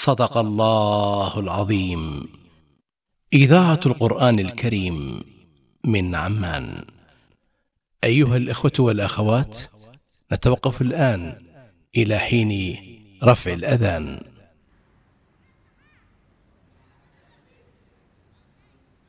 صدق الله العظيم. إذاعة القرآن الكريم من عمان. أيها الإخوة والأخوات، نتوقف الآن إلى حين رفع الأذان.